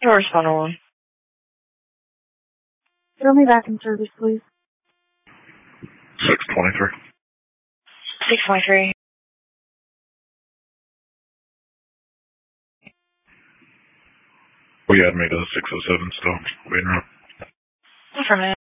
Your responder one. Throw me back in service, please. 623. 623. We had me to 607 still. Waiting around. Affirmative.